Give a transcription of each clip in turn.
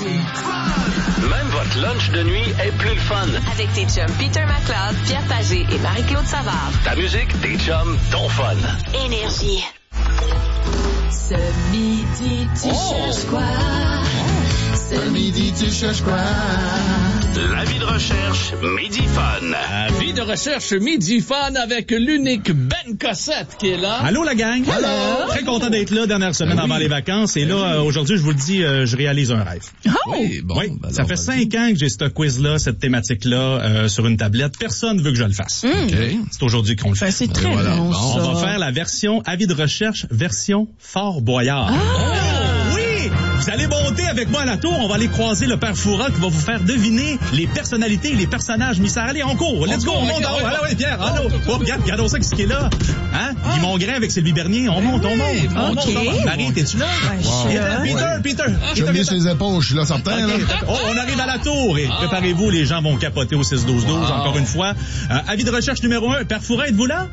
Même votre lunch de nuit est plus le fun. Avec tes chums Peter McLeod, Pierre Pagé et Marie-Claude Savard. Ta musique, tes chums, ton fun. Énergie. Ce midi, tu cherches quoi? Ce midi, tu cherches quoi? L'avis de recherche Midi Fun. Avis de recherche Midi Fun avec l'unique Ben Cossette qui est là. Allô la gang. Allô. Très content d'être là, dernière semaine avant les vacances. Et là, aujourd'hui, je vous le dis, je réalise un rêve. Oui, bon. Oui, ça fait 5 ans que j'ai ce quiz-là, cette thématique-là sur une tablette. Personne ne veut que je le fasse. Okay. C'est aujourd'hui qu'on le fait. C'est très bon, ça. On va faire la version avis de recherche, version Fort Boyard. Oui! Vous allez monter avec moi à la tour. On va aller croiser le père Fouras qui va vous faire deviner les personnalités et les personnages mystères. Allez, on court. Let's go, on monte en haut. Allô, oui, Pierre, allô. Oh, regarde ça, qui est là. Hein? Guy Mongrain avec Sylvie Bernier. On monte. Marie, t'es-tu là? Peter. Je me mets sur les épaules, je suis là certain. Okay. Là. Oh, on arrive à la tour et préparez-vous, les gens vont capoter au 6-12-12 encore une fois. Avis de recherche numéro 1. Père Fouras, êtes-vous là?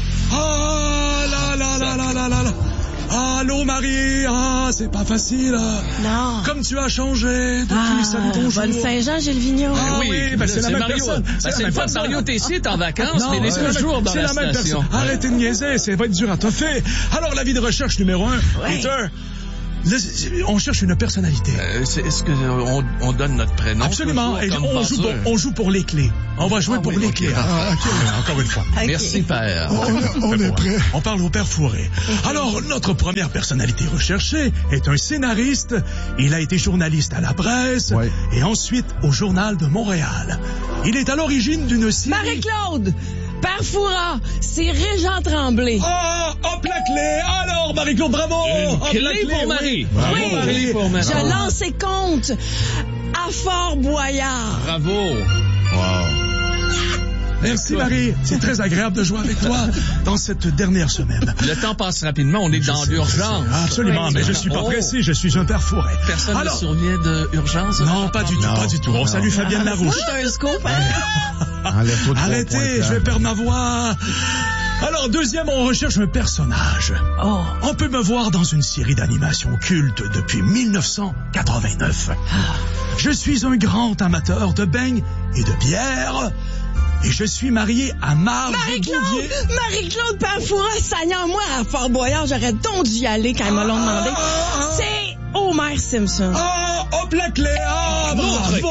là. Allô, Marie? C'est pas facile. Non. Comme tu as changé depuis 7 jours. Vol Saint-Jean, Gilles Vigneault. C'est la même personne. C'est le fois de Mario Tessier est en vacances, mais il est toujours dans la station. Arrêtez de niaiser, ça va être dur à toffer. Alors, l'avis de recherche numéro 1. Peter, on cherche une personnalité. Est-ce qu'on donne notre prénom? Absolument. Et on joue pour les clés. On va jouer pour les clés. Encore une fois. Okay. Merci, Père. On est prêt. On parle au père Fourré. Alors, notre première personnalité recherchée est un scénariste. Il a été journaliste à la presse et ensuite au Journal de Montréal. Il est à l'origine d'une série... Marie-Claude! Père Fouras, c'est Régent Tremblay. Hop la clé! Alors, Marie-Claude, bravo! Clé pour Marie. Oui. Clé pour Marie. Je lance et compte à Fort Boyard. Bravo. Wow. Merci, Marie. C'est très agréable de jouer avec toi dans cette dernière semaine. Le temps passe rapidement. On est dans l'urgence. Absolument, mais je suis pas pressé. Je suis un père Fourré. Personne ne survient d'urgence? Non, pas du tout. On salue Fabienne Larouche. C'est un scoop, hein? Arrêtez, je vais perdre ma voix. Alors, deuxième, on recherche un personnage. On peut me voir dans une série d'animation culte depuis 1989. Je suis un grand amateur de beignes et de bière. Et je suis marié à Marie-Claude, Père Fouras, Seigneur, moi, à Fort Boyard, j'aurais donc dû y aller quand ils me l'ont demandé. C'est Homer Simpson. Hop la clé! Bravo!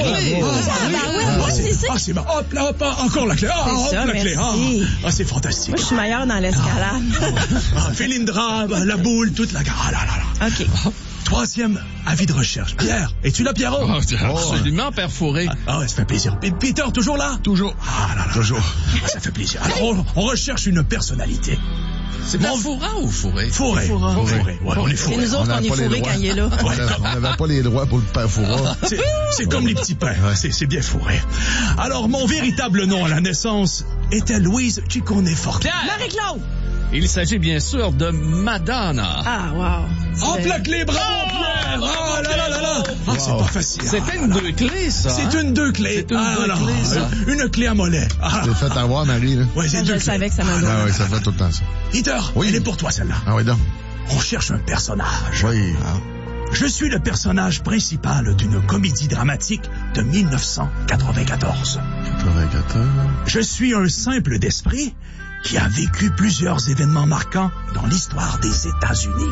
C'est bon. Hop, encore la clé. Hop la clé. C'est fantastique. Moi, je suis meilleure dans l'escalade. Philindra, la boule, toute la... OK. Troisième avis de recherche. Pierre, es-tu là, Pierrot? Absolument, Père Fourré. Ça fait plaisir. Peter, toujours là? Toujours. Toujours. Ça fait plaisir. Alors, on recherche une personnalité. C'est Père Fouras ou Fourré? Fourré. Ouais, on est Fourré. Et nous autres, on est Fourré quand il est là. On n'avait pas les droits pour le Père Fouras. C'est comme les petits pains. C'est bien Fourré. Alors, mon véritable nom à la naissance était Louise Ciccone-Fortin. Marie-Claude! Il s'agit bien sûr de Madonna. Wow. Hop la clé, bravo, Pierre! Là. C'est pas facile. C'était une 2 clés, ça. C'est une 2 clés. Une clé à mollet. T'es fait avoir, Marie, là. Ouais, c'est 2 clés. Je savais que ça m'allait. Ça fait tout le temps, ça. Peter, elle est pour toi, celle-là. Oui, donc. On cherche un personnage. Oui. Je suis le personnage principal d'une comédie dramatique de 1994. 94. Je suis un simple d'esprit qui a vécu plusieurs événements marquants dans l'histoire des États-Unis.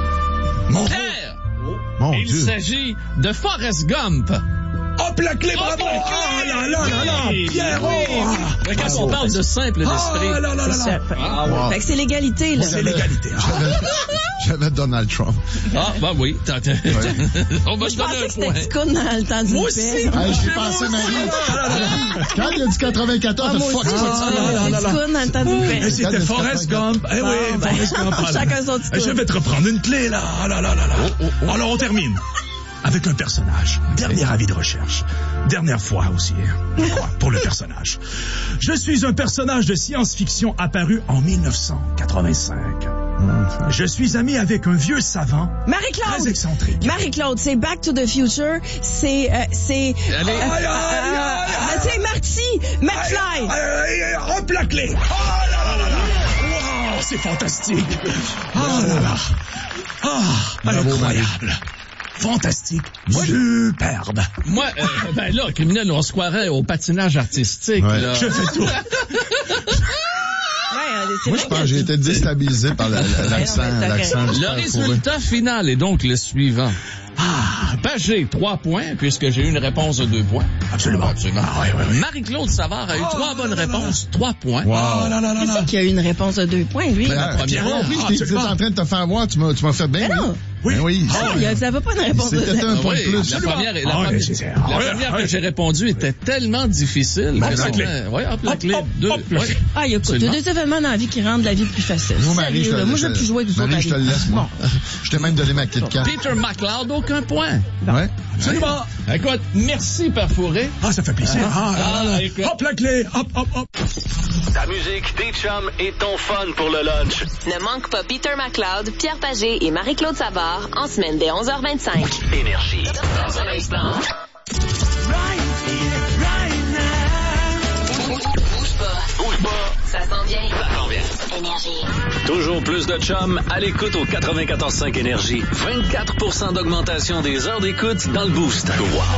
Mon Il Dieu. s'agit de Forrest Gump. Hop la clé, bravo! Pierre! Quand on parle de simple d'esprit. Fait que c'est l'égalité, là. C'est l'égalité. J'avais Donald Trump. Oui. On va Je se donner pensais un que c'était point. Ticoun dans le temps du Moi aussi. J'y pensais, Marie. Quand il a dit 94, moi aussi, c'est Ticoun dans le temps du pain. C'était Forrest Gump. Forrest Gump. Chacun son Ticoun. Je vais te reprendre une clé, là. Alors, on termine avec un personnage. Dernier avis de recherche. Dernière fois aussi, pour le personnage. Je suis un personnage de science-fiction apparu en 1985. Je suis ami avec un vieux savant très excentrique. Marie-Claude, c'est Back to the Future. C'est Marty McFly. Hop la clé. C'est fantastique. Incroyable. fantastique, superbe. Moi, ben là, criminel, on se croirait au patinage artistique, Ouais. là. Je fais tout. Moi, je pense que j'ai été déstabilisé par l'accent. Le résultat final est donc le suivant. Pagé, 3 points, puisque j'ai eu une réponse de 2 points. Absolument. Ah, ouais. Marie-Claude Savard a eu 3 bonnes réponses, 3 points. Wow. Qui c'est qui a eu une réponse de 2 points, lui? Pierre, oui, tu es en train de te faire voir, tu m'as fait bien. Mais non. Oui. Ben oui. Ah, il n'y avait pas de réponse de C'était un point de Oui, plus. la première que j'ai répondu était tellement difficile. Hop la clé. Oui, hop la clé. Hop, 2. hop la clé. Ah, écoute, il y a des événements dans la vie qui rendent la vie plus facile. Moi, Marie, Sérieux, là, moi, je veux plus jouer avec vous autres. Marie, je te le laisse, moi. Bon. Je t'ai même donné ma Kit Kat. Peter McLeod, aucun point. Ouais. Absolument. Écoute, merci, Père Fourré. Ah, ça fait plaisir. Écoute. Hop la clé. Hop. Ta musique, tes chums et ton fun pour le lunch. Ne manque pas Peter McLeod, Pierre Pagé et Marie-Claude Savard en semaine dès 11h25. Énergie. Dans un instant. Bouge pas. Ça s'en vient. Ça s'en vient. Énergie. Toujours plus de chums à l'écoute au 94.5 Énergie. 24% d'augmentation des heures d'écoute dans le boost. Wow.